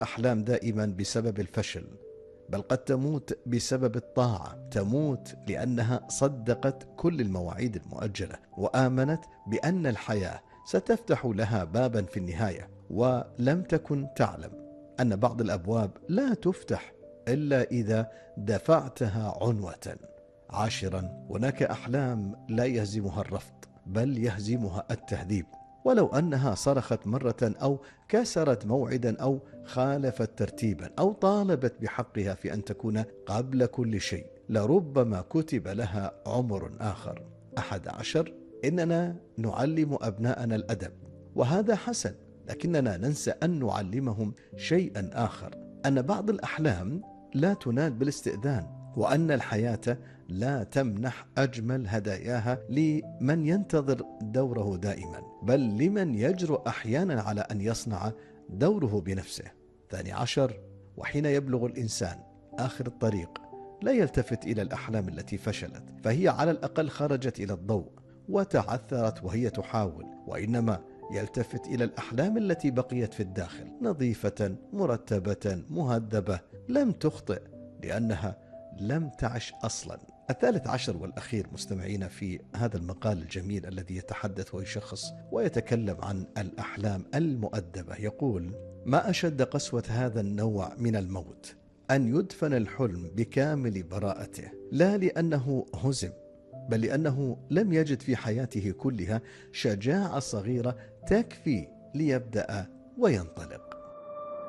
أحلام دائما بسبب الفشل، بل قد تموت بسبب الطاعة. تموت لأنها صدقت كل المواعيد المؤجلة، وآمنت بأن الحياة ستفتح لها بابا في النهاية، ولم تكن تعلم أن بعض الأبواب لا تفتح إلا إذا دفعتها عنوة. 10. هناك أحلام لا يهزمها الرفض، بل يهزمها التهذيب. ولو أنها صرخت مرة، أو كسرت موعدا، أو خالفت ترتيبا، أو طالبت بحقها في أن تكون قبل كل شيء، لربما كتب لها عمر آخر. 11. إننا نعلم أبناءنا الأدب، وهذا حسن، لكننا ننسى أن نعلمهم شيئا آخر: أن بعض الأحلام لا تنال بالاستئذان، وأن الحياة لا تمنح أجمل هداياها لمن ينتظر دوره دائما، بل لمن يجرؤ أحيانا على أن يصنع دوره بنفسه. 12. وحين يبلغ الإنسان آخر الطريق لا يلتفت إلى الأحلام التي فشلت، فهي على الأقل خرجت إلى الضوء وتعثرت وهي تحاول، وإنما يلتفت إلى الأحلام التي بقيت في الداخل، نظيفة مرتبة مهذبة، لم تخطئ لأنها لم تعش أصلا. 13 والأخير مستمعين في هذا المقال الجميل الذي يتحدث ويشخص ويتكلم عن الأحلام المؤدبة، يقول: ما أشد قسوة هذا النوع من الموت أن يدفن الحلم بكامل براءته، لا لأنه هزم، بل لأنه لم يجد في حياته كلها شجاعة صغيرة تكفي ليبدأ وينطلق.